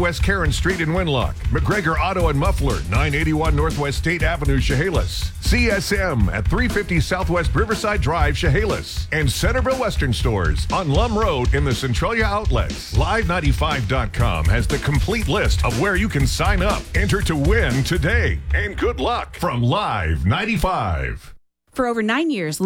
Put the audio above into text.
Northwest Karen Street in Winlock. McGregor Auto and Muffler, 981 Northwest State Avenue, Chehalis. CSM at 350 Southwest Riverside Drive, Chehalis. And Centerville Western Stores on Lum Road in the Centralia Outlets. Live95.com has the complete list of where you can sign up. Enter to win today. And good luck from Live 95. For over 9 years,